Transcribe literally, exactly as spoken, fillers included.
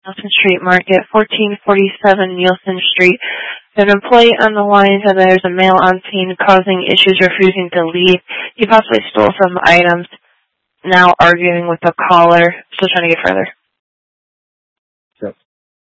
Nielsen Street Market, fourteen forty-seven Nielsen Street. An employee on the line said there's a male on scene causing issues, refusing to leave. He possibly stole some items, now arguing with the caller. Still trying to get further.